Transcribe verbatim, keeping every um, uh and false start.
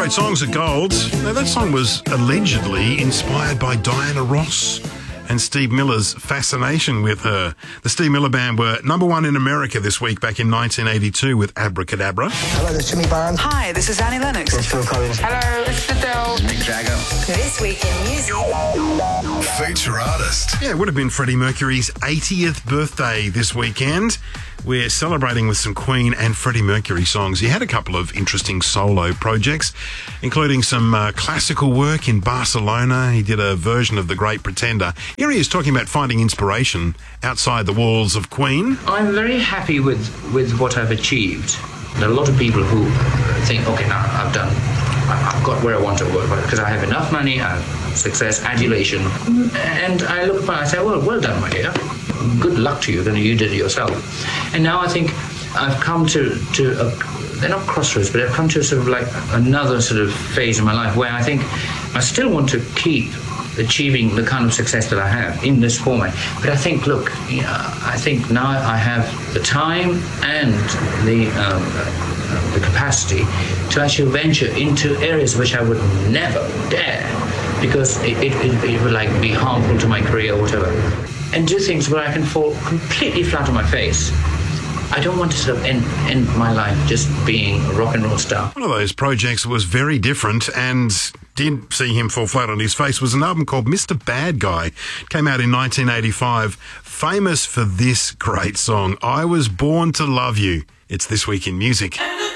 Great songs are gold. Now, that song was allegedly inspired by Diana Ross and Steve Miller's fascination with her. The Steve Miller Band were number one in America this week back in nineteen eighty-two with Abracadabra. Hello, this is Jimmy Barnes. Hi, this is Annie Lennox. It's Phil Collins. Hello, it's Adele. Mick Jagger. This Week in Music. Feature artist. Yeah, it would have been Freddie Mercury's eightieth birthday this weekend. We're celebrating with some Queen and Freddie Mercury songs. He had a couple of interesting solo projects, including some uh, classical work in Barcelona. He did a version of The Great Pretender. Here he is talking about finding inspiration outside the walls of Queen. I'm very happy with, with what I've achieved. There are a lot of people who think, okay, now I've done, I've got where I want to work, because I have enough money, I have success, adulation. And I look back and say, well, well done, my dear. Good luck to you, then you did it yourself. And now I think I've come to, to a, they're not crossroads, but I've come to sort of like another sort of phase in my life where I think I still want to keep achieving the kind of success that I have in this format. But I think, look, you know, I think now I have the time and the um, uh, the capacity to actually venture into areas which I would never dare, because it, it, it, it would like be harmful to my career or whatever. And do things where I can fall completely flat on my face. I don't want to sort of end, end my life just being a rock and roll star. One of those projects was very different and did see him fall flat on his face was an album called Mister Bad Guy. It came out in nineteen eighty-five, famous for this great song, I Was Born to Love You. It's This Week in Music.